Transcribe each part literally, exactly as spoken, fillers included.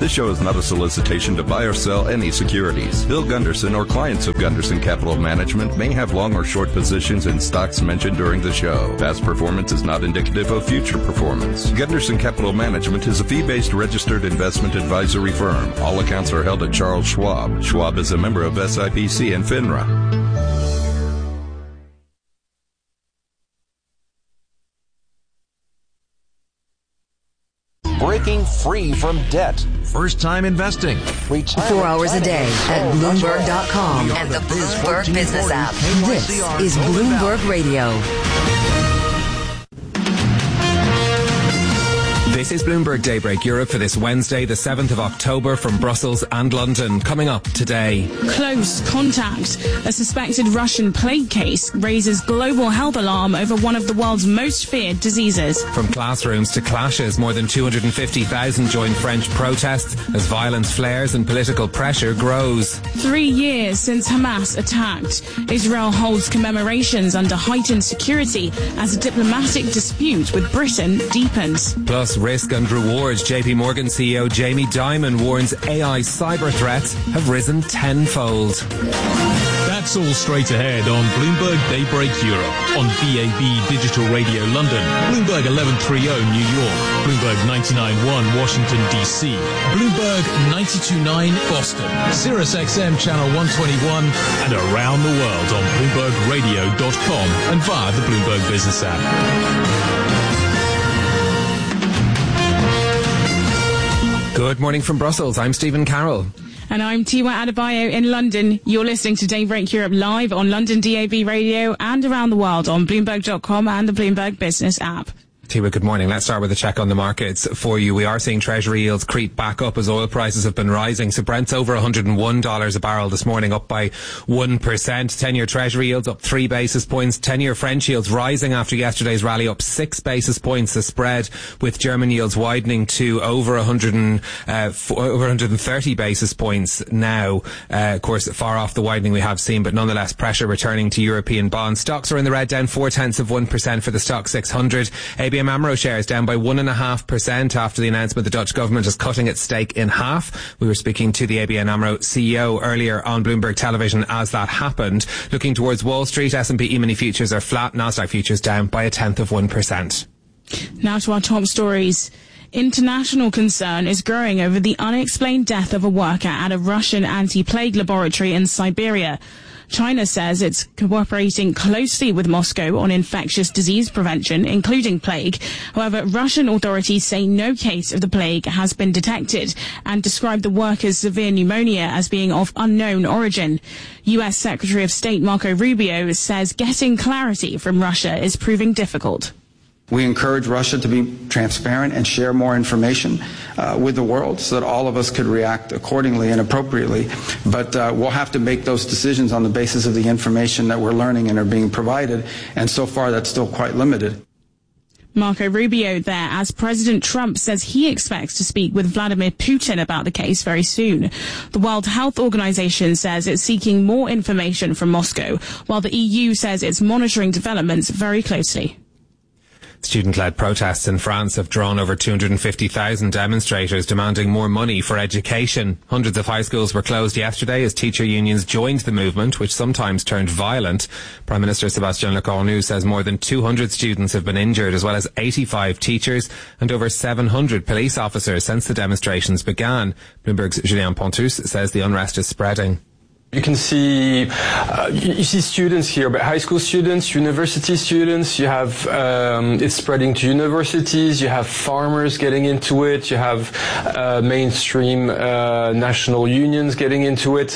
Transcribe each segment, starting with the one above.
This show is not a solicitation to buy or sell any securities. Bill Gunderson or clients of Gunderson Capital Management may have long or short positions in stocks mentioned during the show. Past performance is not indicative of future performance. Gunderson Capital Management is a fee-based registered investment advisory firm. All accounts are held at Charles Schwab. Schwab is a member of S I P C and FINRA. Breaking free from debt. First time investing. Retirement Four hours a day at Bloomberg dot com We are and the the Biz Bloomberg Business app. K Y This C R is Golden Bloomberg Valley. Radio. This is Bloomberg Daybreak Europe for this Wednesday, the seventh of October, from Brussels and London. Coming up today. Close contact. A suspected Russian plague case raises global health alarm over one of the world's most feared diseases. From classrooms to clashes, more than two hundred fifty thousand join French protests as violence flares and political pressure grows. Three years since Hamas attacked. Israel holds commemorations under heightened security as a diplomatic dispute with Britain deepens. Plus, risk and rewards. J P Morgan C E O Jamie Dimon warns A I cyber threats have risen tenfold. That's all straight ahead on Bloomberg Daybreak Europe, on B A B Digital Radio London, Bloomberg eleven thirty New York, Bloomberg ninety-nine point one Washington D C, Bloomberg ninety-two point nine Boston, Sirius X M Channel one twenty-one, and around the world on Bloomberg Radio dot com and via the Bloomberg Business app. Good morning from Brussels. I'm Stephen Carroll. And I'm Tiwa Adebayo in London. You're listening to Daybreak Europe live on London D A B Radio and around the world on Bloomberg dot com and the Bloomberg Business app. Tiwa, good morning. Let's start with a check on the markets for you. We are seeing Treasury yields creep back up as oil prices have been rising. So Brent's over one hundred one dollars a barrel this morning, up by one percent. ten-year Treasury yields up three basis points. ten-year French yields rising after yesterday's rally, up six basis points. The spread with German yields widening to over one hundred, uh, over one hundred thirty basis points now. Uh, of course, far off the widening we have seen, but nonetheless pressure returning to European bonds. Stocks are in the red, down four tenths of one percent for the stock six hundred. A B N AMRO shares down by one point five percent after the announcement the Dutch government is cutting its stake in half. We were speaking to the A B N AMRO C E O earlier on Bloomberg Television as that happened. Looking towards Wall Street, S and P E-mini futures are flat, Nasdaq futures down by a tenth of one percent. Now to our top stories. International concern is growing over the unexplained death of a worker at a Russian anti-plague laboratory in Siberia. China says it's cooperating closely with Moscow on infectious disease prevention, including plague. However, Russian authorities say no case of the plague has been detected and describe the worker's severe pneumonia as being of unknown origin. U S Secretary of State Marco Rubio says getting clarity from Russia is proving difficult. We encourage Russia to be transparent and share more information uh, with the world so that all of us could react accordingly and appropriately. But uh, we'll have to make those decisions on the basis of the information that we're learning and are being provided. And so far, that's still quite limited. Marco Rubio there, as President Trump says he expects to speak with Vladimir Putin about the case very soon. The World Health Organization says it's seeking more information from Moscow, while the E U says it's monitoring developments very closely. Student-led protests in France have drawn over two hundred fifty thousand demonstrators demanding more money for education. Hundreds of high schools were closed yesterday as teacher unions joined the movement, which sometimes turned violent. Prime Minister Sébastien Lecornu says more than two hundred students have been injured, as well as eighty-five teachers and over seven hundred police officers since the demonstrations began. Bloomberg's Julien Pontus says the unrest is spreading. You can see, uh, you, you see students here, but high school students, university students, you have, um, it's spreading to universities, you have farmers getting into it, you have, uh, mainstream, uh, national unions getting into it.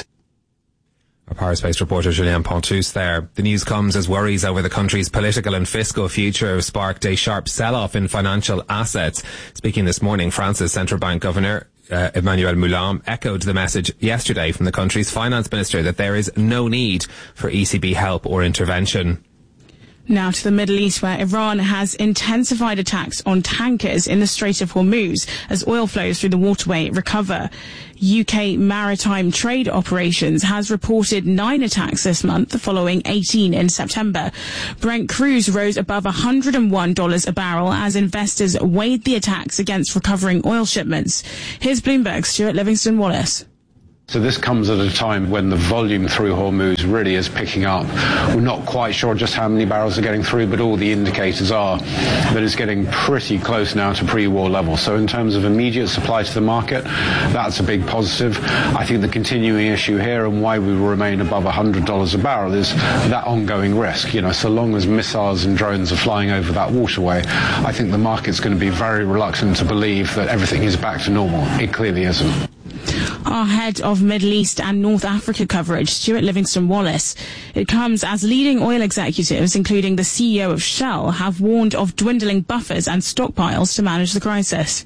Our Paris-based reporter Julien Pontus there. The news comes as worries over the country's political and fiscal future have sparked a sharp sell-off in financial assets. Speaking this morning, France's central bank governor Uh, Emmanuel Moulin echoed the message yesterday from the country's finance minister that there is no need for E C B help or intervention. Now to the Middle East, where Iran has intensified attacks on tankers in the Strait of Hormuz as oil flows through the waterway recover. U K Maritime Trade Operations has reported nine attacks this month, following eighteen in September. Brent crude rose above one hundred one dollars a barrel as investors weighed the attacks against recovering oil shipments. Here's Bloomberg's Stuart Livingston-Wallace. So this comes at a time when the volume through Hormuz really is picking up. We're not quite sure just how many barrels are getting through, but all the indicators are that it's getting pretty close now to pre-war levels. So in terms of immediate supply to the market, that's a big positive. I think the continuing issue here and why we will remain above one hundred dollars a barrel is that ongoing risk. You know, so long as missiles and drones are flying over that waterway, I think the market's going to be very reluctant to believe that everything is back to normal. It clearly isn't. Our head of Middle East and North Africa coverage, Stuart Livingston-Wallace. It comes as leading oil executives, including the C E O of Shell, have warned of dwindling buffers and stockpiles to manage the crisis.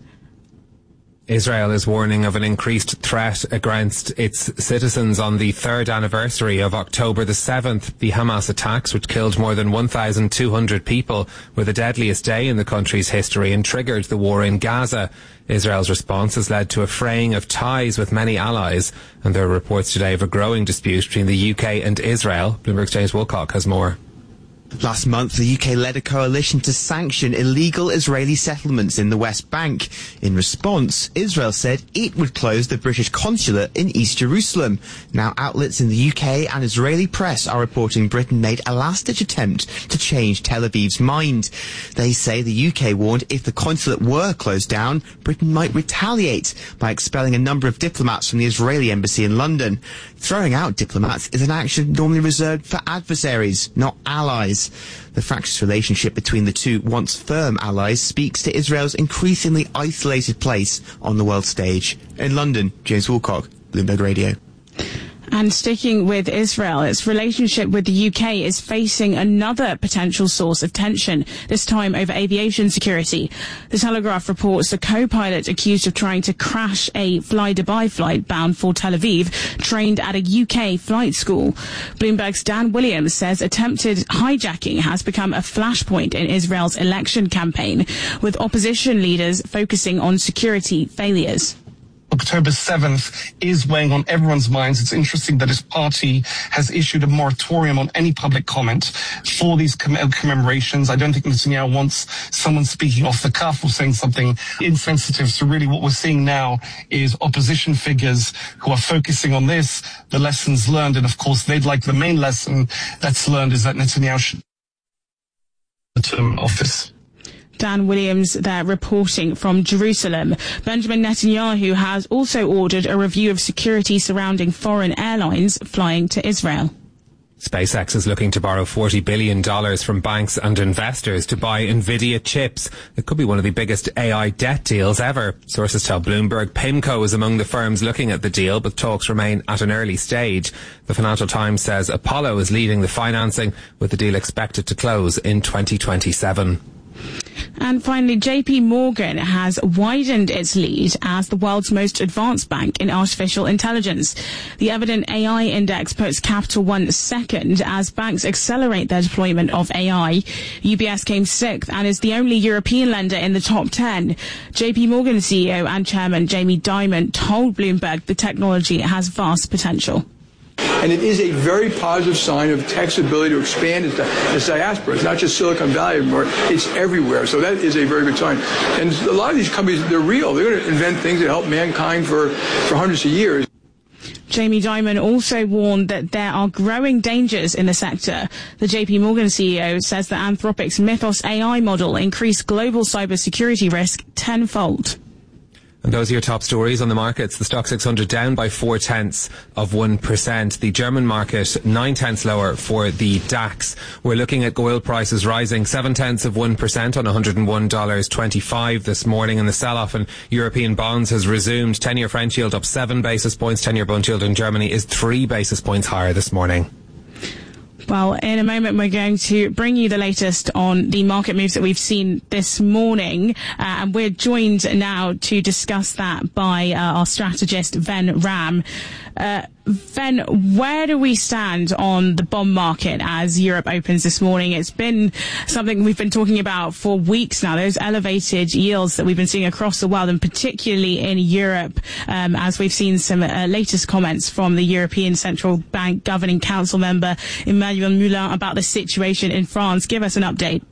Israel is warning of an increased threat against its citizens on the third anniversary of October the seventh. The Hamas attacks, which killed more than one thousand two hundred people, were the deadliest day in the country's history and triggered the war in Gaza. Israel's response has led to a fraying of ties with many allies, and there are reports today of a growing dispute between the U K and Israel. Bloomberg's James Wilcock has more. Last month, the U K led a coalition to sanction illegal Israeli settlements in the West Bank. In response, Israel said it would close the British consulate in East Jerusalem. Now, outlets in the U K and Israeli press are reporting Britain made a last-ditch attempt to change Tel Aviv's mind. They say the U K warned if the consulate were closed down, Britain might retaliate by expelling a number of diplomats from the Israeli embassy in London. Throwing out diplomats is an action normally reserved for adversaries, not allies. The fractious relationship between the two once firm allies speaks to Israel's increasingly isolated place on the world stage. In London, James Wilcock, Bloomberg Radio. And sticking with Israel, its relationship with the U K is facing another potential source of tension, this time over aviation security. The Telegraph reports the co-pilot accused of trying to crash a Fly Dubai flight bound for Tel Aviv trained at a U K flight school. Bloomberg's Dan Williams says attempted hijacking has become a flashpoint in Israel's election campaign, with opposition leaders focusing on security failures. October seventh is weighing on everyone's minds. It's interesting that his party has issued a moratorium on any public comment for these comm- commemorations. I don't think Netanyahu wants someone speaking off the cuff or saying something insensitive. So really what we're seeing now is opposition figures who are focusing on this, the lessons learned. And of course, they'd like the main lesson that's learned is that Netanyahu should the term office. Dan Williams there reporting from Jerusalem. Benjamin Netanyahu has also ordered a review of security surrounding foreign airlines flying to Israel. SpaceX is looking to borrow forty billion dollars from banks and investors to buy Nvidia chips. It could be one of the biggest A I debt deals ever. Sources tell Bloomberg PIMCO is among the firms looking at the deal, but talks remain at an early stage. The Financial Times says Apollo is leading the financing, with the deal expected to close in twenty twenty-seven. And finally, J P Morgan has widened its lead as the world's most advanced bank in artificial intelligence. The Evident A I Index puts Capital One second as banks accelerate their deployment of A I. U B S came sixth and is the only European lender in the top ten. J P Morgan C E O and Chairman Jamie Dimon told Bloomberg the technology has vast potential. And it is a very positive sign of tech's ability to expand its, its diaspora. It's not just Silicon Valley anymore. It's everywhere. So that is a very good sign. And a lot of these companies, they're real. They're going to invent things that help mankind for, for hundreds of years. Jamie Dimon also warned that there are growing dangers in the sector. The J P Morgan C E O says that Anthropic's Mythos A I model increased global cybersecurity risk tenfold. And those are your top stories on the markets. The Stock six hundred down by four tenths of one percent. The German market nine tenths lower for the DAX. We're looking at oil prices rising seven tenths of one percent on one hundred one dollars twenty-five this morning. And the sell-off in European bonds has resumed. ten-year French yield up seven basis points. ten-year Bund yield in Germany is three basis points higher this morning. Well, in a moment, we're going to bring you the latest on the market moves that we've seen this morning. Uh, and we're joined now to discuss that by uh, our strategist, Ven Ram. Uh, Fen, where do we stand on the bond market as Europe opens this morning? It's been something we've been talking about for weeks now, those elevated yields that we've been seeing across the world, and particularly in Europe, um, as we've seen some uh, latest comments from the European Central Bank Governing Council member Emmanuel Moulin about the situation in France. Give us an update.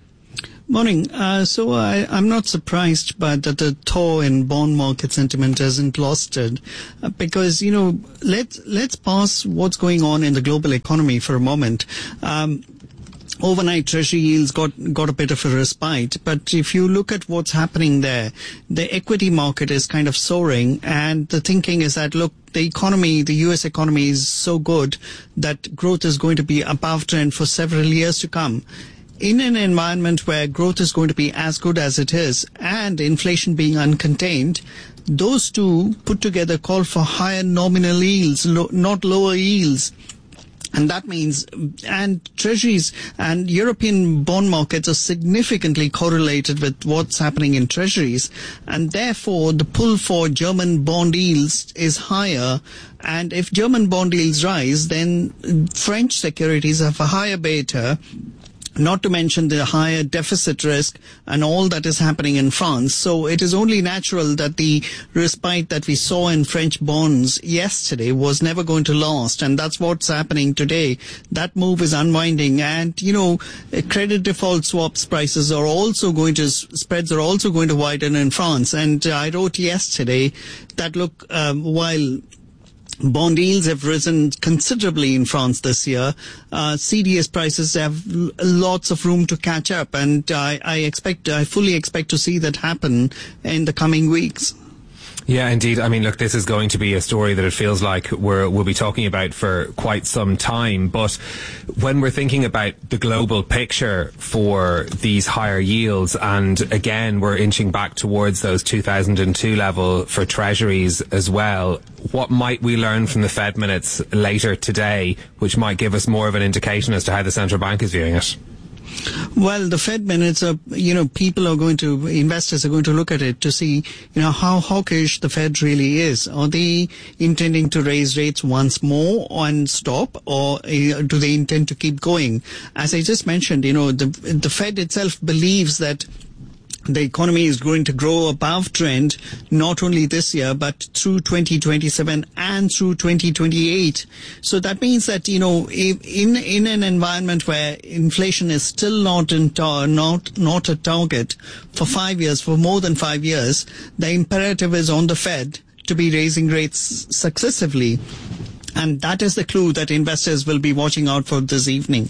Morning. Uh, so I, I'm not surprised by that the thaw in bond market sentiment hasn't lost it, uh, because, you know, let's, let's pass what's going on in the global economy for a moment. Um, Overnight treasury yields got, got a bit of a respite, but if you look at what's happening there, the equity market is kind of soaring, and the thinking is that, look, the economy, the U S economy is so good that growth is going to be above trend for several years to come. In an environment where growth is going to be as good as it is and inflation being uncontained, those two put together call for higher nominal yields, lo- not lower yields. And that means, and treasuries and European bond markets are significantly correlated with what's happening in treasuries. And therefore, the pull for German bond yields is higher. And if German bond yields rise, then French securities have a higher beta, not to mention the higher deficit risk and all that is happening in France. So it is only natural that the respite that we saw in French bonds yesterday was never going to last. And that's what's happening today. That move is unwinding. And, you know, credit default swaps prices are also going to, spreads are also going to widen in France. And I wrote yesterday that, look, um, while bond yields have risen considerably in France this year, Uh, C D S prices have l- lots of room to catch up, and I, I expect, I fully expect to see that happen in the coming weeks. Yeah, indeed. I mean, look, this is going to be a story that it feels like we're, we'll be talking about for quite some time. But when we're thinking about the global picture for these higher yields, and again, we're inching back towards those two thousand two level for treasuries as well, what might we learn from the Fed minutes later today, which might give us more of an indication as to how the central bank is viewing it? Well, the Fed minutes are, you know, people are going to, investors are going to look at it to see, you know, how hawkish the Fed really is. Are they intending to raise rates once more and stop, or uh, do they intend to keep going? As I just mentioned, you know, the, the Fed itself believes that the economy is going to grow above trend, not only this year, but through twenty twenty-seven and through twenty twenty-eight. So that means that, you know, if in, in an environment where inflation is still not in tar- not, not a target for five years, for more than five years, the imperative is on the Fed to be raising rates successively. And that is the clue that investors will be watching out for this evening.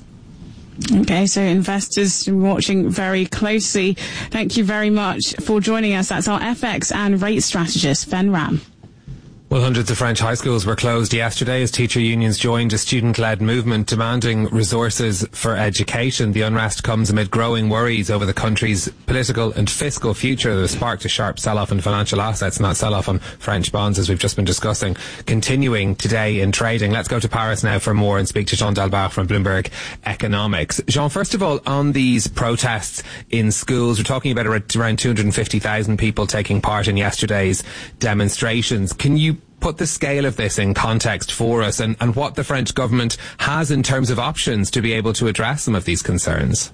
Okay, so investors watching very closely. Thank you very much for joining us. That's our F X and rate strategist, Fen Ram. Well, hundreds of French high schools were closed yesterday as teacher unions joined a student-led movement demanding resources for education. The unrest comes amid growing worries over the country's political and fiscal future that has sparked a sharp sell-off in financial assets, and that sell-off on French bonds, as we've just been discussing, continuing today in trading. Let's go to Paris now for more and speak to Jean Delbach from Bloomberg Economics. Jean, first of all, on these protests in schools, we're talking about around two hundred fifty thousand people taking part in yesterday's demonstrations. Can you put the scale of this in context for us, and, and what the French government has in terms of options to be able to address some of these concerns?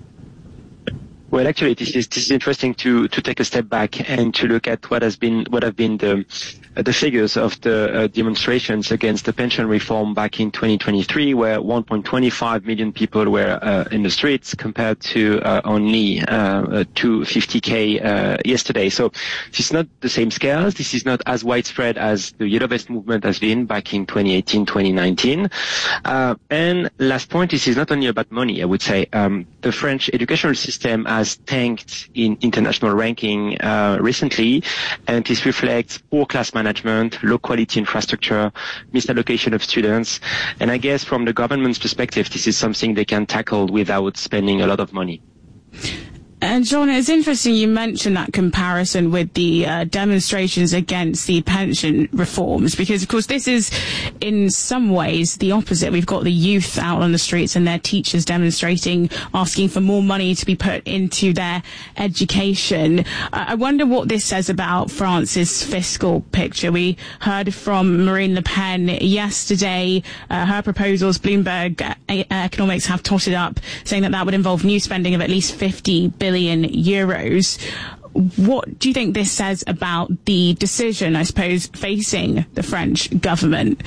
Well, actually, this is this is interesting to to take a step back and to look at what has been what have been the uh, the figures of the uh, demonstrations against the pension reform back in twenty twenty-three, where one point two five million people were uh, in the streets, compared to uh, only uh, two hundred fifty thousand uh, yesterday. So this is not the same scale. This is not as widespread as the Yellow Vest movement has been back in twenty eighteen, twenty nineteen. Uh, and last point, this is not only about money, I would say. Um, the French educational system has tanked in international ranking uh, recently, and this reflects poor class management, low quality infrastructure, misallocation of students. And I guess from the government's perspective, this is something they can tackle without spending a lot of money. And John, it's interesting you mentioned that comparison with the uh, demonstrations against the pension reforms, because of course this is in some ways the opposite. We've got the youth out on the streets and their teachers demonstrating, asking for more money to be put into their education. Uh, I wonder what this says about France's fiscal picture. We heard from Marine Le Pen yesterday. Uh, her proposals, Bloomberg uh, Economics have totted up, saying that that would involve new spending of at least fifty billion euros. What do you think this says about the decision, I suppose, facing the French government?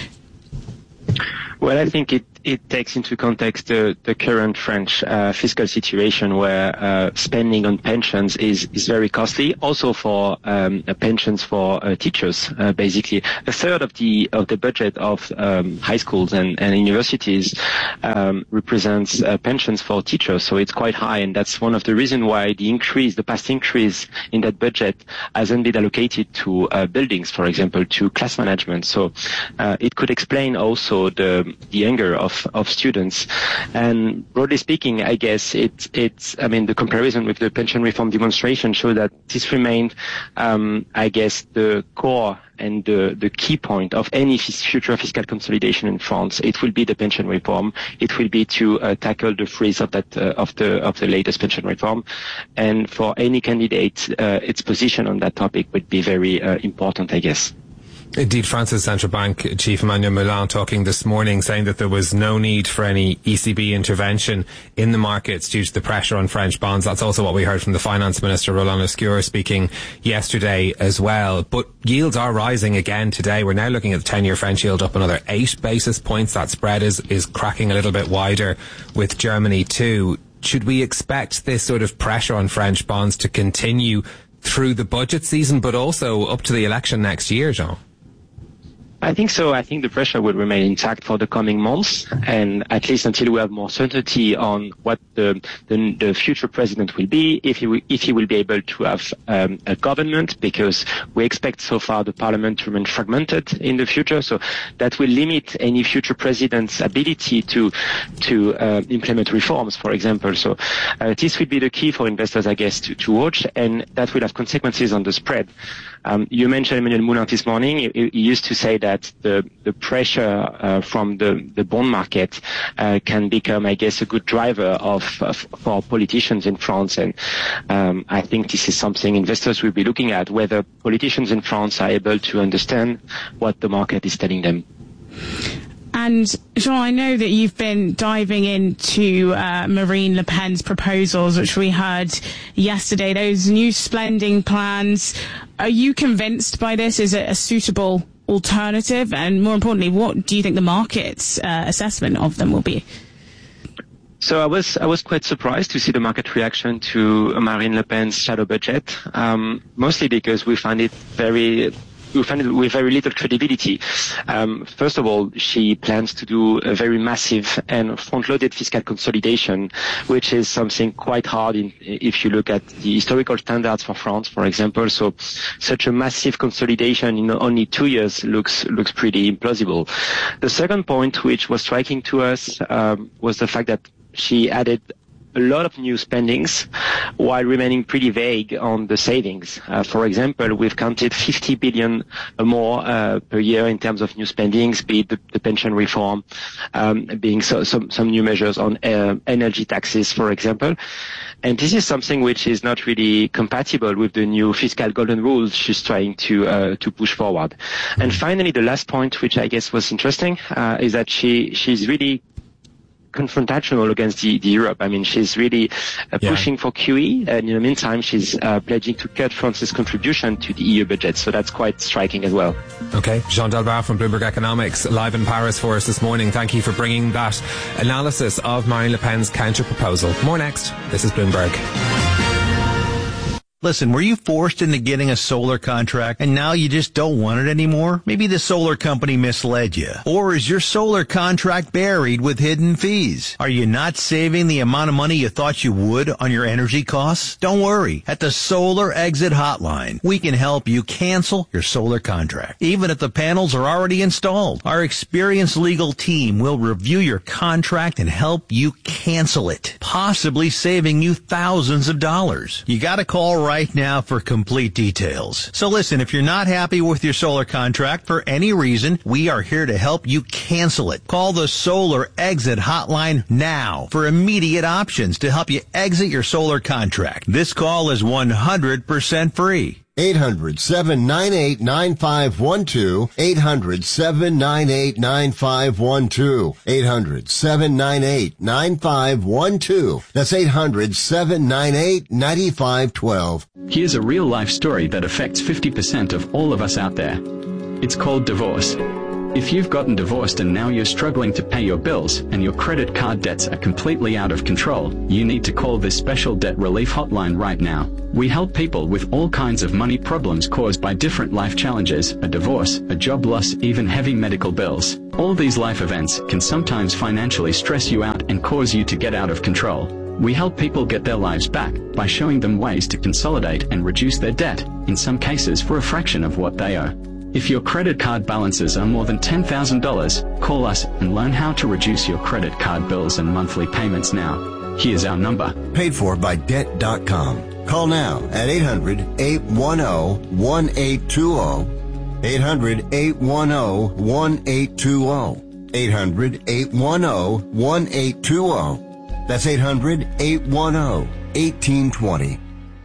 Well, I think it it takes into context the, the current French uh, fiscal situation, where uh, spending on pensions is, is very costly. Also for um, uh, pensions for uh, teachers, uh, basically a third of the of the budget of um, high schools and, and universities um, represents uh, pensions for teachers. So it's quite high, and that's one of the reasons why the increase, the past increase in that budget, hasn't been allocated to uh, buildings, for example, to class management. So uh, it could explain also the the anger of of students. And broadly speaking, I guess it, it's, I mean, the comparison with the pension reform demonstration show that this remained, um, I guess, the core and the, the key point of any future fiscal consolidation in France. It will be the pension reform. It will be to uh, tackle the freeze of that uh, of the of the latest pension reform. And for any candidate, uh, its position on that topic would be very uh, important, I guess. Indeed, France's central bank chief Emmanuel Moulin talking this morning, saying that there was no need for any E C B intervention in the markets due to the pressure on French bonds. That's also what we heard from the finance minister, Roland Lescure, speaking yesterday as well. But yields are rising again today. We're now looking at the ten-year French yield up another eight basis points. That spread is, is cracking a little bit wider with Germany too. Should we expect this sort of pressure on French bonds to continue through the budget season, but also up to the election next year, Jean? I think so. I think the pressure will remain intact for the coming months, and at least until we have more certainty on what the the, the future president will be, if he will, if he will be able to have um, a government, because we expect so far the parliament to remain fragmented in the future. So that will limit any future president's ability to to uh, implement reforms, for example. So uh, this will be the key for investors, I guess, to, to watch, and that will have consequences on the spread. Um, you mentioned Emmanuel Moulin this morning. He, he used to say that the, the pressure uh, from the, the bond market uh, can become, I guess, a good driver of, of for politicians in France. And um, I think this is something investors will be looking at, whether politicians in France are able to understand what the market is telling them. And Jean, I know that you've been diving into uh, Marine Le Pen's proposals, which we heard yesterday, those new spending plans. Are you convinced by this? Is it a suitable alternative? And more importantly, what do you think the market's uh, assessment of them will be? So I was I was quite surprised to see the market reaction to Marine Le Pen's shadow budget, um, mostly because we find it very... we find it with very little credibility. Um, first of all, she plans to do a very massive and front-loaded fiscal consolidation, which is something quite hard in, if you look at the historical standards for France, for example. So such a massive consolidation in only two years looks looks pretty implausible. The second point, which was striking to us, um, was the fact that she added a lot of new spendings while remaining pretty vague on the savings. Uh, for example, we've counted fifty billion more uh, per year in terms of new spendings, be it the, the pension reform, um, being so, some, some new measures on uh, energy taxes, for example. And this is something which is not really compatible with the new fiscal golden rules she's trying to uh, to push forward. And finally, the last point, which I guess was interesting, uh, is that she she's really confrontational against the, the Europe. I mean, she's really uh, yeah. pushing for Q E, and in the meantime, she's uh, pledging to cut France's contribution to the E U budget. So that's quite striking as well. Okay, Jean Delbar from Bloomberg Economics, live in Paris for us this morning. Thank you for bringing that analysis of Marine Le Pen's counter proposal. More next. This is Bloomberg. Listen, were you forced into getting a solar contract and now you just don't want it anymore? Maybe the solar company misled you. Or is your solar contract buried with hidden fees? Are you not saving the amount of money you thought you would on your energy costs? Don't worry. At the Solar Exit Hotline, we can help you cancel your solar contract, even if the panels are already installed. Our experienced legal team will review your contract and help you cancel it, possibly saving you thousands of dollars. You gotta call right right now for complete details. So listen, if you're not happy with your solar contract for any reason, we are here to help you cancel it. Call the Solar Exit Hotline now for immediate options to help you exit your solar contract. This call is one hundred percent free. eight hundred, seven nine eight, nine five one two. eight hundred, seven nine eight, nine five one two. eight hundred, seven nine eight, nine five one two. That's eight hundred, seven nine eight, nine five one two. Here's a real-life story that affects fifty percent of all of us out there. It's called divorce. If you've gotten divorced and now you're struggling to pay your bills and your credit card debts are completely out of control, you need to call this special debt relief hotline right now. We help people with all kinds of money problems caused by different life challenges, a divorce, a job loss, even heavy medical bills. All these life events can sometimes financially stress you out and cause you to get out of control. We help people get their lives back by showing them ways to consolidate and reduce their debt, in some cases for a fraction of what they owe. If your credit card balances are more than ten thousand dollars, call us and learn how to reduce your credit card bills and monthly payments now. Here's our number. Paid for by debt dot com. Call now at eight hundred, eight one zero, one eight two zero. eight hundred, eight one zero, one eight two zero. eight hundred, eight one zero, one eight two zero. That's eight hundred, eight one zero, one eight two zero.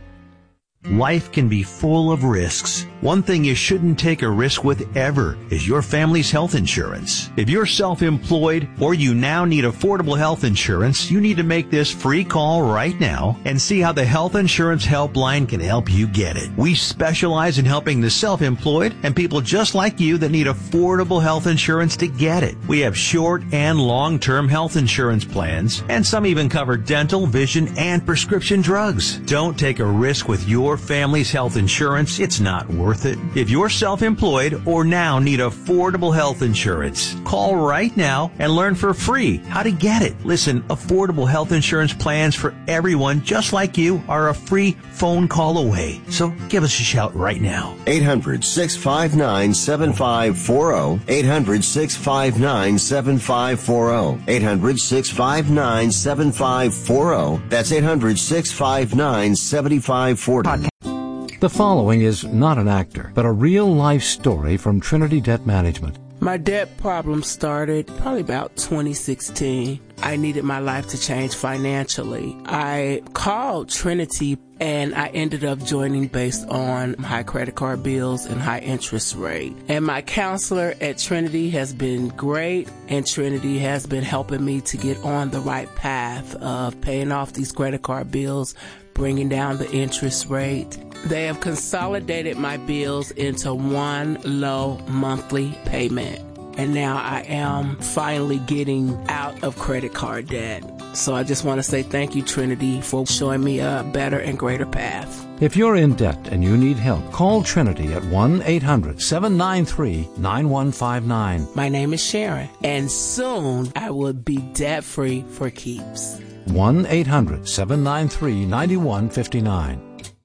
Life can be full of risks. One thing you shouldn't take a risk with ever is your family's health insurance. If you're self-employed or you now need affordable health insurance, you need to make this free call right now and see how the Health Insurance Helpline can help you get it. We specialize in helping the self-employed and people just like you that need affordable health insurance to get it. We have short and long-term health insurance plans, and some even cover dental, vision, and prescription drugs. Don't take a risk with your family's health insurance. It's not worth it. If you're self-employed or now need affordable health insurance, call right now and learn for free how to get it. Listen, affordable health insurance plans for everyone just like you are a free phone call away. So give us a shout right now. eight hundred, six five nine, seven five four zero. eight hundred, six five nine, seven five four zero. eight hundred, six five nine, seven five four zero. That's eight hundred, six five nine, seven five four zero. The following is not an actor, but a real-life story from Trinity Debt Management. My debt problem started probably about twenty sixteen. I needed my life to change financially. I called Trinity and I ended up joining based on high credit card bills and high interest rate. And my counselor at Trinity has been great, and Trinity has been helping me to get on the right path of paying off these credit card bills, bringing down the interest rate. They have consolidated my bills into one low monthly payment. And now I am finally getting out of credit card debt. So I just want to say thank you, Trinity, for showing me a better and greater path. If you're in debt and you need help, call Trinity at one eight hundred, seven nine three, nine one five nine. My name is Sharon, and soon I will be debt-free for keeps. one eight hundred, seven nine three, nine one five nine.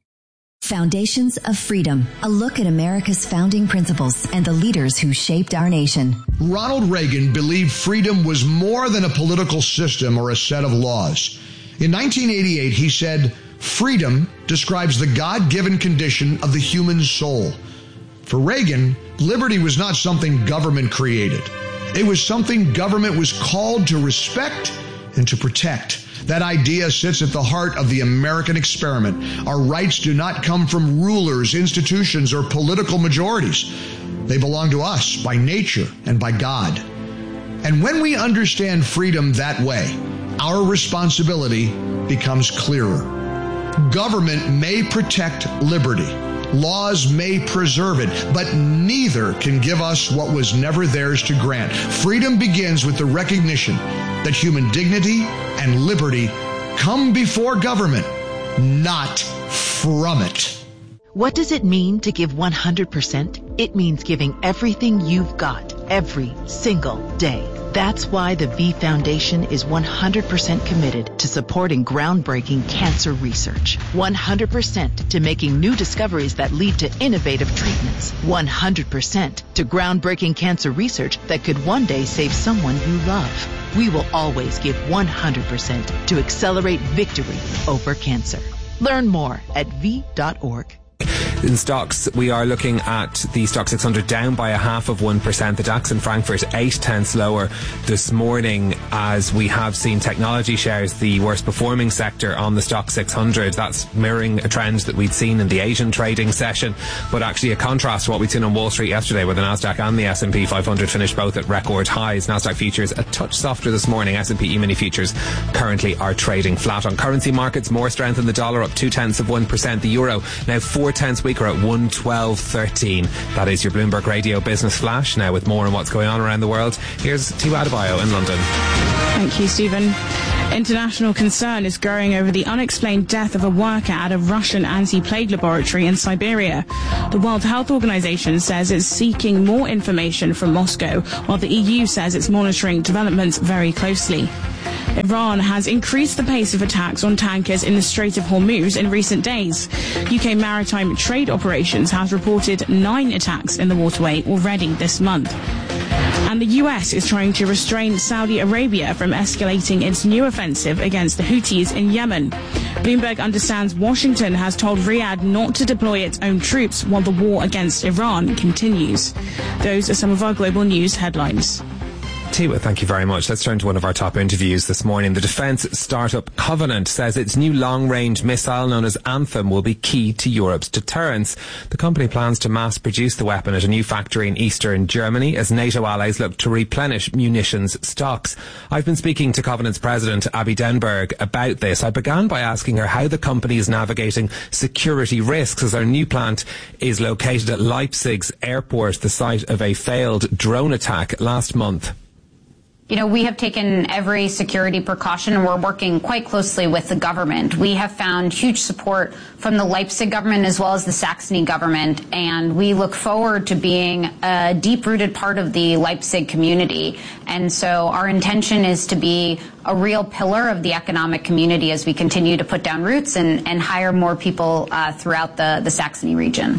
Foundations of Freedom, a look at America's founding principles and the leaders who shaped our nation. Ronald Reagan believed freedom was more than a political system or a set of laws. In nineteen eighty-eight, he said, "Freedom describes the God-given condition of the human soul." For Reagan, liberty was not something government created. It was something government was called to respect and to protect. That idea sits at the heart of the American experiment. Our rights do not come from rulers, institutions, or political majorities. They belong to us by nature and by God. And when we understand freedom that way, our responsibility becomes clearer. Government may protect liberty. Laws may preserve it, but neither can give us what was never theirs to grant. Freedom begins with the recognition that human dignity and liberty come before government, not from it. What does it mean to give one hundred percent? It means giving everything you've got every single day. That's why the V Foundation is one hundred percent committed to supporting groundbreaking cancer research. one hundred percent to making new discoveries that lead to innovative treatments. one hundred percent to groundbreaking cancer research that could one day save someone you love. We will always give one hundred percent to accelerate victory over cancer. Learn more at v dot org. In stocks, we are looking at the Stock six hundred down by a half of one percent. The DAX in Frankfurt eight tenths lower this morning, as we have seen technology shares the worst performing sector on the Stock six hundred. That's mirroring a trend that we'd seen in the Asian trading session, but actually a contrast to what we'd seen on Wall Street yesterday, where the Nasdaq and the S and P five hundred finished both at record highs. Nasdaq futures a touch softer this morning. S and P E-mini futures currently are trading flat. On currency markets, more strength in the dollar, up two tenths of one percent. The euro now four tenths weaker at one twelve thirteen. That is your Bloomberg Radio Business Flash. Now with more on what's going on around the world, here's Tiwa Adebayo in London. Thank you, Stephen. International concern is growing over the unexplained death of a worker at a Russian anti-plague laboratory in Siberia. The World Health Organization says it's seeking more information from Moscow, while the E U says it's monitoring developments very closely. Iran has increased the pace of attacks on tankers in the Strait of Hormuz in recent days. U K Maritime Trade Operations has reported nine attacks in the waterway already this month. And the U S is trying to restrain Saudi Arabia from escalating its new offensive against the Houthis in Yemen. Bloomberg understands Washington has told Riyadh not to deploy its own troops while the war against Iran continues. Those are some of our global news headlines. Tiwa, thank you very much. Let's turn to one of our top interviews this morning. The defence startup Covenant says its new long-range missile known as Anthem will be key to Europe's deterrence. The company plans to mass-produce the weapon at a new factory in eastern Germany as NATO allies look to replenish munitions stocks. I've been speaking to Covenant's president, Abby Denberg, about this. I began by asking her how the company is navigating security risks as our new plant is located at Leipzig's airport, the site of a failed drone attack last month. You know, we have taken every security precaution, and we're working quite closely with the government. We have found huge support from the Leipzig government as well as the Saxony government, and we look forward to being a deep-rooted part of the Leipzig community. And so our intention is to be a real pillar of the economic community as we continue to put down roots and, and hire more people uh, throughout the, the Saxony region.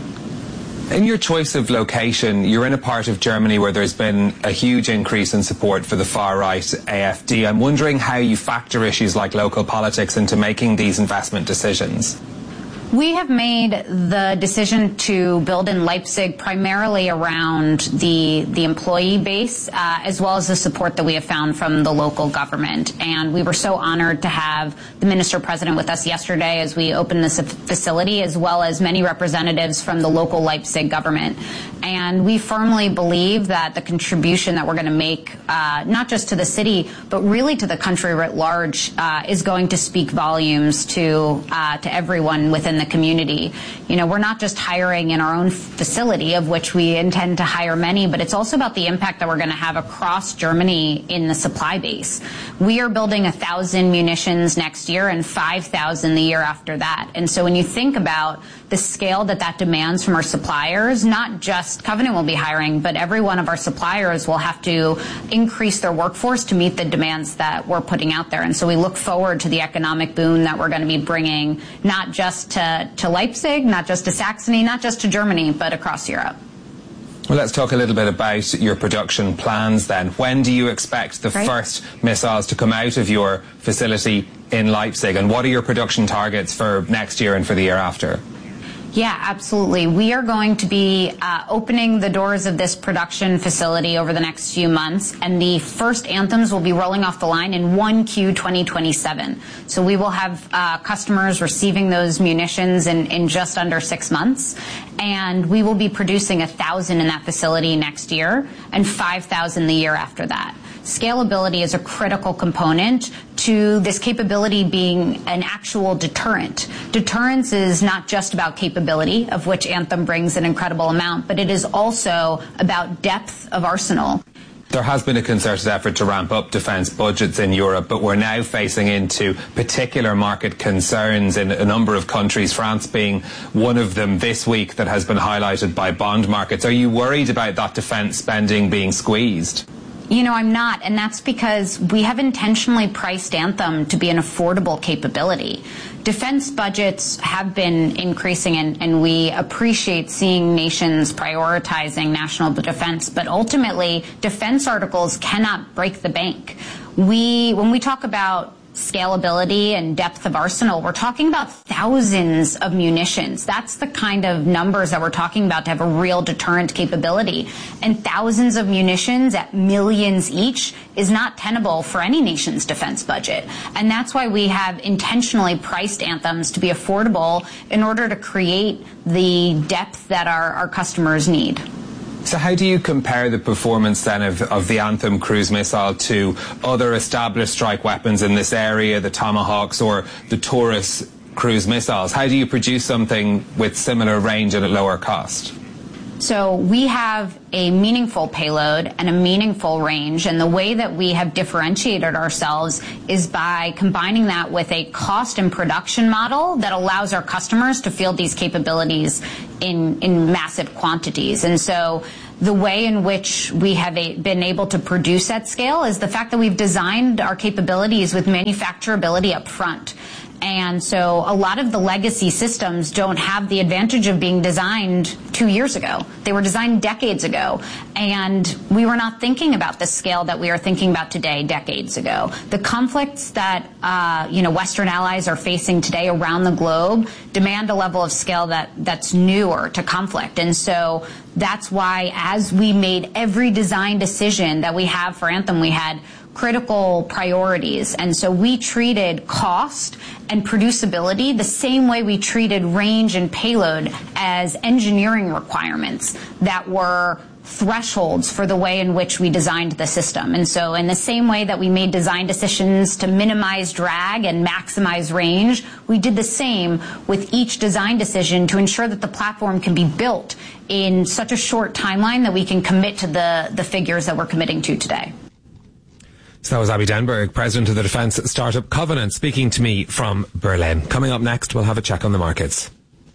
In your choice of location, you're in a part of Germany where there's been a huge increase in support for the far-right A F D. I'm wondering how you factor issues like local politics into making these investment decisions. We have made the decision to build in Leipzig primarily around the the employee base, uh, as well as the support that we have found from the local government. And we were so honored to have the minister president with us yesterday as we opened this facility, as well as many representatives from the local Leipzig government. And we firmly believe that the contribution that we're going to make, uh, not just to the city, but really to the country writ large, uh, is going to speak volumes to uh, to everyone within the community. You know, we're not just hiring in our own facility, of which we intend to hire many, but it's also about the impact that we're going to have across Germany in the supply base. We are building a thousand munitions next year and five thousand the year after that. And so when you think about the scale that that demands from our suppliers, not just Covenant will be hiring, but every one of our suppliers will have to increase their workforce to meet the demands that we're putting out there. And so we look forward to the economic boom that we're going to be bringing, not just to, to Leipzig, not just to Saxony, not just to Germany, but across Europe. Well, let's talk a little bit about your production plans then. When do you expect the Right. first missiles to come out of your facility in Leipzig? And what are your production targets for next year and for the year after? Yeah, absolutely. We are going to be uh, opening the doors of this production facility over the next few months, and the first Anthems will be rolling off the line in one Q twenty twenty-seven. So we will have uh, customers receiving those munitions in, in just under six months, and we will be producing a thousand in that facility next year and five thousand the year after that. Scalability is a critical component to this capability being an actual deterrent. Deterrence is not just about capability, of which Anthem brings an incredible amount, but it is also about depth of arsenal. There has been a concerted effort to ramp up defence budgets in Europe, but we're now facing into particular market concerns in a number of countries, France being one of them this week, that has been highlighted by bond markets. Are you worried about that defence spending being squeezed? You know, I'm not, and that's because we have intentionally priced Anthem to be an affordable capability. Defense budgets have been increasing, and, and we appreciate seeing nations prioritizing national defense, but ultimately, defense articles cannot break the bank. We, when we talk about scalability and depth of arsenal, we're talking about thousands of munitions. That's the kind of numbers that we're talking about to have a real deterrent capability. And thousands of munitions at millions each is not tenable for any nation's defense budget. And that's why we have intentionally priced Anthems to be affordable in order to create the depth that our, our customers need. So how do you compare the performance then of, of the Anthem cruise missile to other established strike weapons in this area, the Tomahawks or the Taurus cruise missiles? How do you produce something with similar range and at lower cost? So we have a meaningful payload and a meaningful range, and the way that we have differentiated ourselves is by combining that with a cost and production model that allows our customers to field these capabilities in, in massive quantities. And so the way in which we have a, been able to produce at scale is the fact that we've designed our capabilities with manufacturability up front. And so a lot of the legacy systems don't have the advantage of being designed two years ago. They were designed decades ago. And we were not thinking about the scale that we are thinking about today decades ago. The conflicts that, uh, you know, Western allies are facing today around the globe demand a level of scale that, that's newer to conflict. And so that's why as we made every design decision that we have for Anthem, we had critical priorities. And so we treated cost and producibility the same way we treated range and payload as engineering requirements that were thresholds for the way in which we designed the system. And so in the same way that we made design decisions to minimize drag and maximize range, we did the same with each design decision to ensure that the platform can be built in such a short timeline that we can commit to the, the figures that we're committing to today. So that was Abby Denberg, president of the defence startup Covenant, speaking to me from Berlin. Coming up next, we'll have a check on the markets.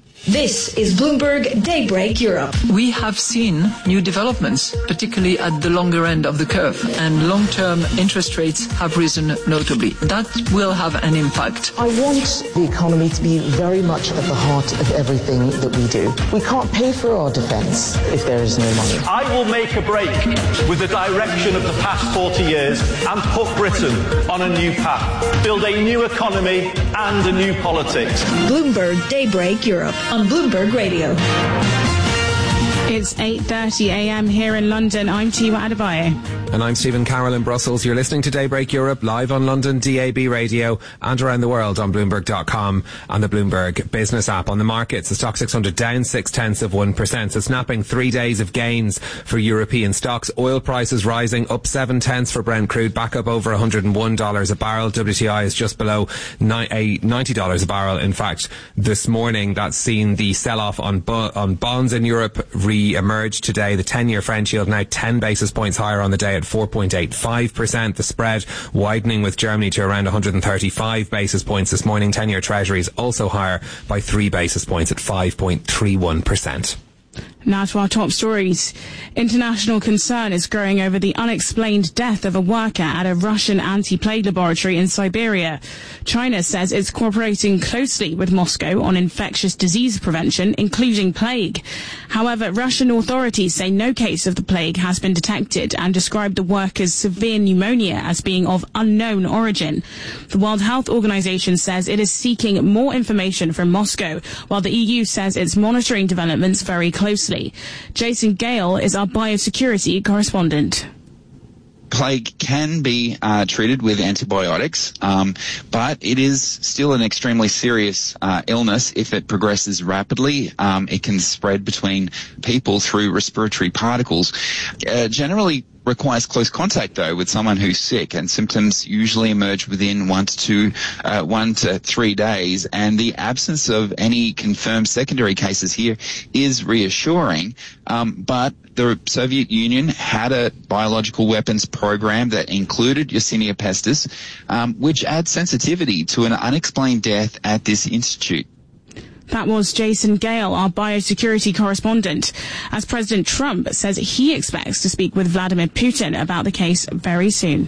This is Bloomberg Daybreak Europe. We have seen new developments, particularly at the longer end of the curve, and long-term interest rates have risen notably. That will have an impact. I want the economy to be very much at the heart of everything that we do. We can't pay for our defence if there is no money. I will make a break with the direction of the past forty years and put Britain on a new path, build a new economy and a new politics. Bloomberg Daybreak Europe on Bloomberg Radio. It's eight thirty a m here in London. I'm Chiwa Adebayo. And I'm Stephen Carroll in Brussels. You're listening to Daybreak Europe live on London D A B radio and around the world on Bloomberg dot com and the Bloomberg Business app. On the markets, the Stock six hundred down six tenths of one percent. So snapping three days of gains for European stocks. Oil prices rising up seven tenths for Brent crude, back up over one hundred one dollars a barrel. W T I is just below ninety dollars a barrel. In fact, this morning that's seen the sell-off on, bo- on bonds in Europe re-emerge today. The ten-year French yield now ten basis points higher on the day at four point eight five percent. The spread widening with Germany to around one hundred thirty-five basis points this morning. ten-year Treasuries also higher by three basis points at five point three one percent. Now to our top stories. International concern is growing over the unexplained death of a worker at a Russian anti-plague laboratory in Siberia. China says it's cooperating closely with Moscow on infectious disease prevention, including plague. However, Russian authorities say no case of the plague has been detected and describe the worker's severe pneumonia as being of unknown origin. The World Health Organization says it is seeking more information from Moscow, while the E U says it's monitoring developments very closely. Jason Gale is our biosecurity correspondent. Plague can be uh, treated with antibiotics, um, but it is still an extremely serious uh, illness. If it progresses rapidly, um, it can spread between people through respiratory particles. Uh, generally, requires close contact, though, with someone who's sick, and symptoms usually emerge within one to two, uh, one to three days. And the absence of any confirmed secondary cases here is reassuring. Um, but the Soviet Union had a biological weapons program that included Yersinia pestis, um, which adds sensitivity to an unexplained death at this institute. That was Jason Gale, our biosecurity correspondent, as President Trump says he expects to speak with Vladimir Putin about the case very soon.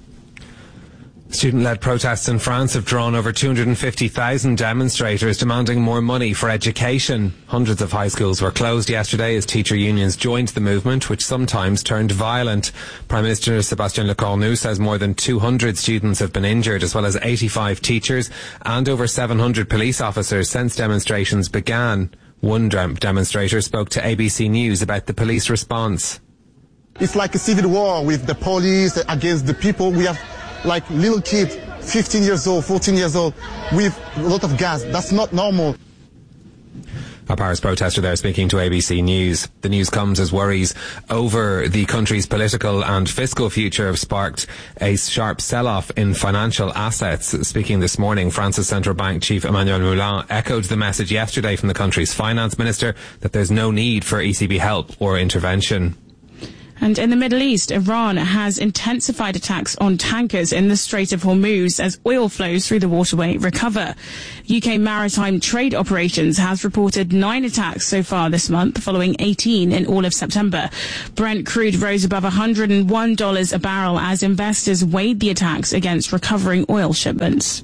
Student-led protests in France have drawn over two hundred fifty thousand demonstrators demanding more money for education. Hundreds of high schools were closed yesterday as teacher unions joined the movement, which sometimes turned violent. Prime Minister Sébastien Lecornu says more than two hundred students have been injured, as well as eighty-five teachers and over seven hundred police officers since demonstrations began. One dem- demonstrator spoke to A B C News about the police response. It's like a civil war with the police against the people. We have like little kids, fifteen years old, fourteen years old, with a lot of gas. That's not normal. A Paris protester there speaking to A B C News. The news comes as worries over the country's political and fiscal future have sparked a sharp sell-off in financial assets. Speaking this morning, France's central bank chief Emmanuel Moulin echoed the message yesterday from the country's finance minister that there's no need for E C B help or intervention. And in the Middle East, Iran has intensified attacks on tankers in the Strait of Hormuz as oil flows through the waterway recover. U K Maritime Trade Operations has reported nine attacks so far this month, following eighteen in all of September. Brent crude rose above one hundred one dollars a barrel as investors weighed the attacks against recovering oil shipments.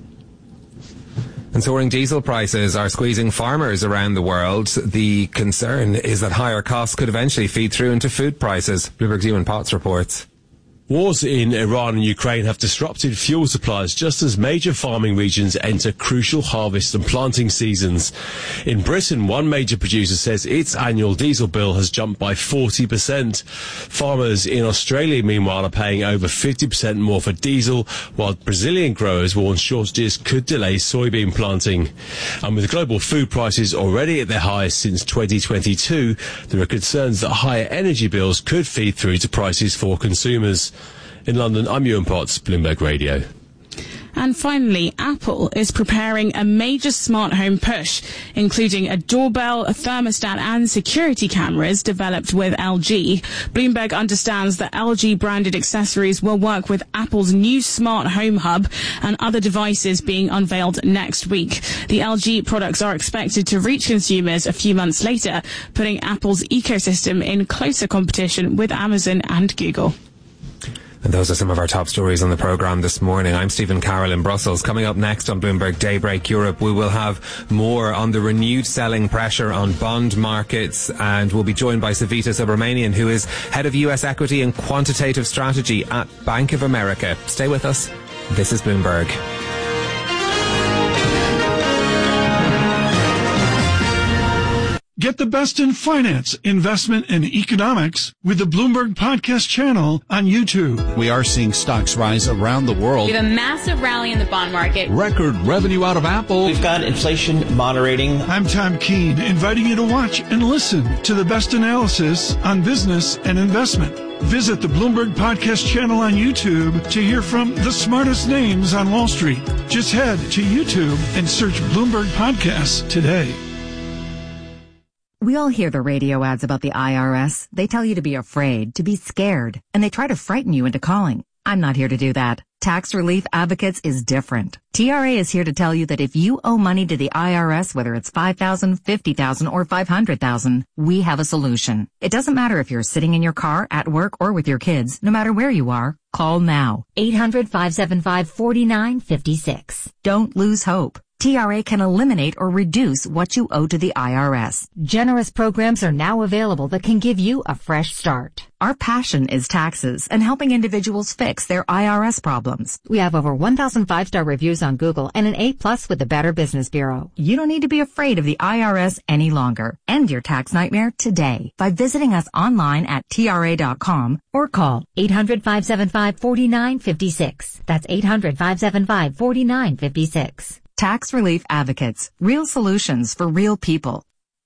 And soaring diesel prices are squeezing farmers around the world. The concern is that higher costs could eventually feed through into food prices. Bloomberg's Ewan Potts reports. Wars in Iran and Ukraine have disrupted fuel supplies just as major farming regions enter crucial harvest and planting seasons. In Britain, one major producer says its annual diesel bill has jumped by forty percent. Farmers in Australia, meanwhile, are paying over fifty percent more for diesel, while Brazilian growers warn shortages could delay soybean planting. And with global food prices already at their highest since twenty twenty-two, there are concerns that higher energy bills could feed through to prices for consumers. In London, I'm Ewan Potts, Bloomberg Radio. And finally, Apple is preparing a major smart home push, including a doorbell, a thermostat and security cameras developed with L G. Bloomberg understands that L G-branded accessories will work with Apple's new smart home hub and other devices being unveiled next week. The L G products are expected to reach consumers a few months later, putting Apple's ecosystem in closer competition with Amazon and Google. And those are some of our top stories on the programme this morning. I'm Stephen Carroll in Brussels. Coming up next on Bloomberg Daybreak Europe, we will have more on the renewed selling pressure on bond markets, and we'll be joined by Savita Subramanian, who is head of U S equity and quantitative strategy at Bank of America. Stay with us. This is Bloomberg. Get the best in finance, investment, and economics with the Bloomberg Podcast channel on YouTube. We are seeing stocks rise around the world. We have a massive rally in the bond market. Record revenue out of Apple. We've got inflation moderating. I'm Tom Keene, inviting you to watch and listen to the best analysis on business and investment. Visit the Bloomberg Podcast channel on YouTube to hear from the smartest names on Wall Street. Just head to YouTube and search Bloomberg Podcasts today. We all hear the radio ads about the I R S. They tell you to be afraid, to be scared, and they try to frighten you into calling. I'm not here to do that. Tax Relief Advocates is different. T R A is here to tell you that if you owe money to the I R S, whether it's five thousand dollars, fifty thousand dollars, or five hundred thousand dollars, we have a solution. It doesn't matter if you're sitting in your car, at work, or with your kids. No matter where you are, call now. eight hundred, five seven five, four nine five six. Don't lose hope. T R A can eliminate or reduce what you owe to the I R S. Generous programs are now available that can give you a fresh start. Our passion is taxes and helping individuals fix their I R S problems. We have over one thousand five-star reviews on Google and an A plus with the Better Business Bureau. You don't need to be afraid of the I R S any longer. End your tax nightmare today by visiting us online at T R A dot com or call eight hundred, five seven five, four nine five six. That's eight hundred, five seven five, four nine five six. Tax Relief Advocates. Real solutions for real people.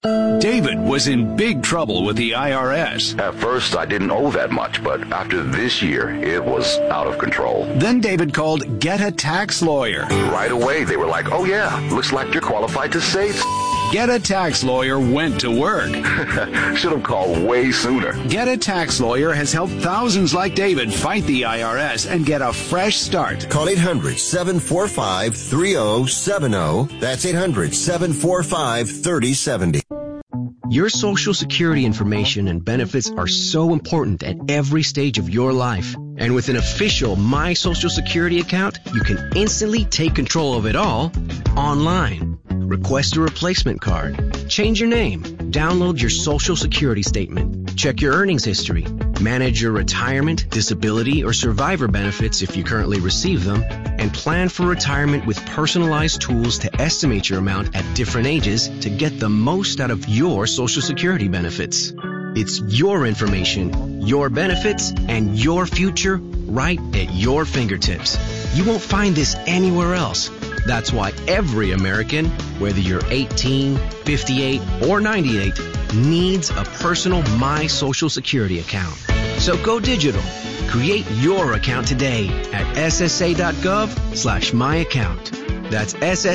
David was in big trouble with the I R S. At first, I didn't owe that much, but after this year, it was out of control. Then David called Get a Tax Lawyer. Right away, they were like, oh yeah, looks like you're qualified to save. Get a Tax Lawyer went to work. Should have called way sooner. Get a Tax Lawyer has helped thousands like David fight the I R S and get a fresh start. Call eight hundred, seven four five, three zero seven zero. That's eight hundred, seven four five, three zero seven zero. Your Social Security information and benefits are so important at every stage of your life. And with an official My Social Security account, you can instantly take control of it all online. Request a replacement card, change your name, download your Social Security statement, check your earnings history, manage your retirement, disability, or survivor benefits if you currently receive them, and plan for retirement with personalized tools to estimate your amount at different ages to get the most out of your Social Security benefits. It's your information, your benefits, and your future right at your fingertips. You won't find this anywhere else. That's why every American, whether you're eighteen, fifty-eight, or ninety-eight, needs a personal My Social Security account. So go digital. Create your account today at ssa.gov slash my account. That's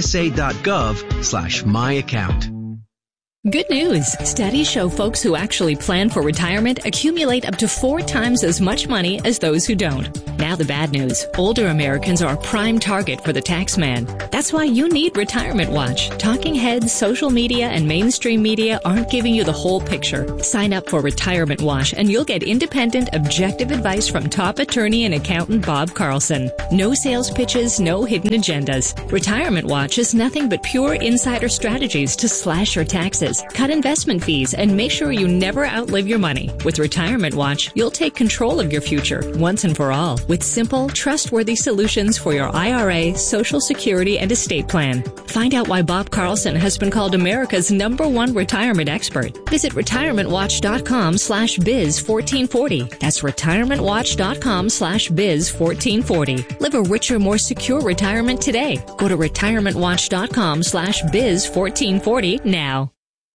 ssa.gov slash my account. Good news. Studies show folks who actually plan for retirement accumulate up to four times as much money as those who don't. Now the bad news. Older Americans are a prime target for the tax man. That's why you need Retirement Watch. Talking heads, social media, and mainstream media aren't giving you the whole picture. Sign up for Retirement Watch and you'll get independent, objective advice from top attorney and accountant Bob Carlson. No sales pitches, no hidden agendas. Retirement Watch is nothing but pure insider strategies to slash your taxes, cut investment fees, and make sure you never outlive your money. With Retirement Watch, you'll take control of your future once and for all with simple, trustworthy solutions for your I R A, Social Security, and estate plan. Find out why Bob Carlson has been called America's number one retirement expert. Visit retirementwatch.com slash biz 1440. That's retirementwatch.com slash biz 1440. Live a richer, more secure retirement today. Go to retirementwatch.com slash biz 1440 now.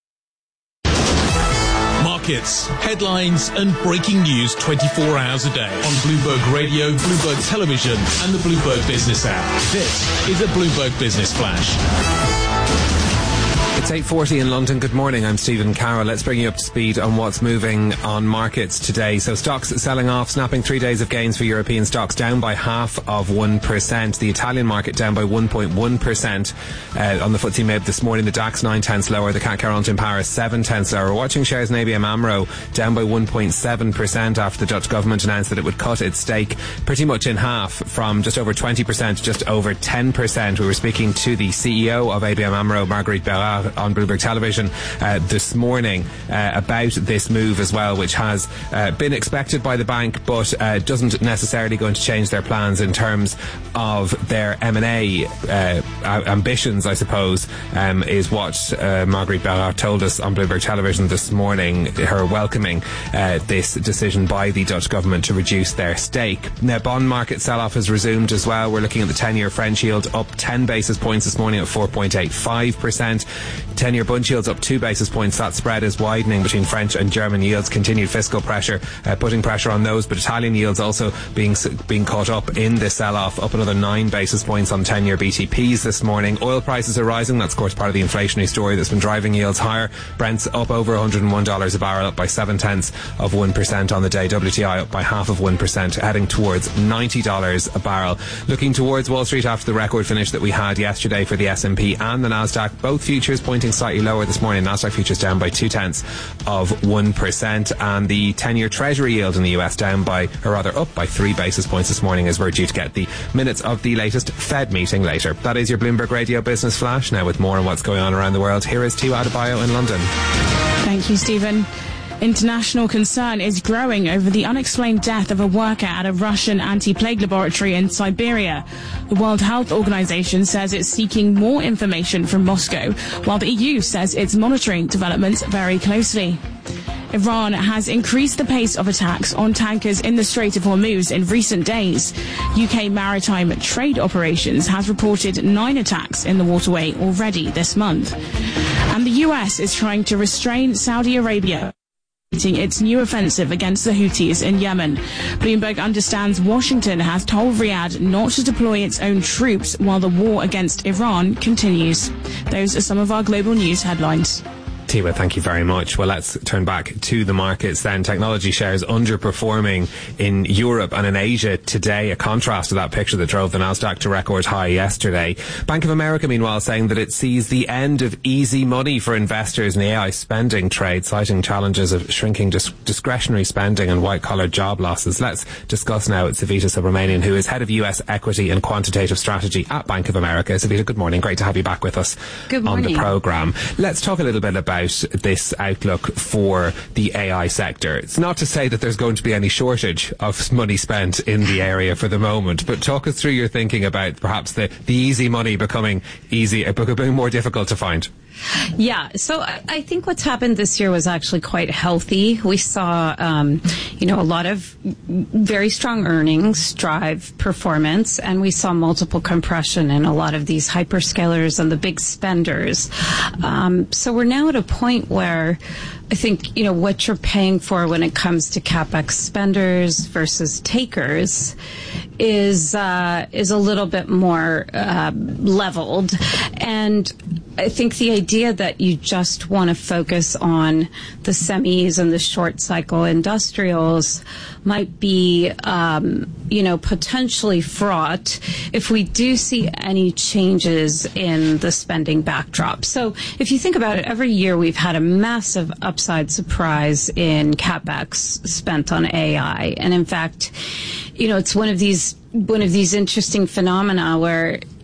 Markets, headlines, and breaking news twenty-four hours a day on Bloomberg Radio, Bloomberg Television, and the Bloomberg Business app. This is a Bloomberg Business Flash. It's eight forty in London. Good morning. I'm Stephen Carroll. Let's bring you up to speed on what's moving on markets today. So stocks selling off, snapping three days of gains for European stocks, down by half of one percent. The Italian market down by one point one percent uh, on the F T S E M I B this morning. The DAX nine tenths lower. The C A C Carrington Paris seven tenths lower. We're watching shares in A B M AMRO down by one point seven percent after the Dutch government announced that it would cut its stake pretty much in half from just over twenty percent to just over ten percent. We were speaking to the C E O of A B M AMRO, Marguerite Bérard, on Bloomberg Television uh, this morning uh, about this move as well, which has uh, been expected by the bank, but uh, doesn't necessarily going to change their plans in terms of their M and A uh, ambitions, I suppose, um, is what uh, Marguerite Bérard told us on Bloomberg Television this morning, her welcoming uh, this decision by the Dutch government to reduce their stake. Now, bond market sell-off has resumed as well. We're looking at the ten-year French yield up ten basis points this morning at four point eight five percent. ten-year Bund yields up two basis points. That spread is widening between French and German yields. Continued fiscal pressure, uh, putting pressure on those, but Italian yields also being being caught up in the sell-off, up another nine basis points on ten-year B T Ps this morning. Oil prices are rising. That's, of course, part of the inflationary story that's been driving yields higher. Brent's up over one hundred one dollars a barrel, up by seven tenths of one percent on the day. W T I up by half of one percent, heading towards ninety dollars a barrel. Looking towards Wall Street after the record finish that we had yesterday for the S and P and the Nasdaq, both futures pointing slightly lower this morning. Nasdaq futures down by two tenths of one percent, and the ten-year Treasury yield in the U S down by, or rather up by three basis points this morning, as we're due to get the minutes of the latest Fed meeting later. That is your Bloomberg Radio Business Flash. Now, with more on what's going on around the world, here is Tiwa Adebayo in London. Thank you, Stephen. International concern is growing over the unexplained death of a worker at a Russian anti-plague laboratory in Siberia. The World Health Organization says it's seeking more information from Moscow, while the E U says it's monitoring developments very closely. Iran has increased the pace of attacks on tankers in the Strait of Hormuz in recent days. U K Maritime Trade Operations has reported nine attacks in the waterway already this month. And the U S is trying to restrain Saudi Arabia its new offensive against the Houthis in Yemen. Bloomberg understands Washington has told Riyadh not to deploy its own troops while the war against Iran continues. Those are some of our global news headlines. Tiwa, thank you very much. Well, let's turn back to the markets then. Technology shares underperforming in Europe and in Asia today, a contrast to that picture that drove the Nasdaq to record high yesterday. Bank of America, meanwhile, saying that it sees the end of easy money for investors in the A I spending trade, citing challenges of shrinking dis- discretionary spending and white-collar job losses. Let's discuss now with Savita Subramanian, who is head of U S equity and quantitative strategy at Bank of America. Savita, good morning. Great to have you back with us on the programme. Let's talk a little bit about this outlook for the A I sector. It's not to say that there's going to be any shortage of money spent in the area for the moment, but talk us through your thinking about perhaps the, the easy money becoming easy, becoming more difficult to find. Yeah, so I think what's happened this year was actually quite healthy. We saw, um, you know, a lot of very strong earnings drive performance, and we saw multiple compression in a lot of these hyperscalers and the big spenders. Um, so we're now at a point where I think, you know, what you're paying for when it comes to CapEx spenders versus takers is uh, is a little bit more uh, leveled. And I think the idea that you just want to focus on the semis and the short cycle industrials might be, um, you know, potentially fraught if we do see any changes in the spending backdrop. So if you think about it, every year we've had a massive upside surprise in CapEx spent on A I. And in fact, you know, it's one of these one of these interesting phenomena where